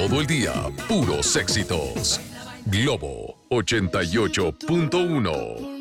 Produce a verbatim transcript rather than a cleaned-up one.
Todo el día, puros éxitos. Globo ochenta y ocho punto uno.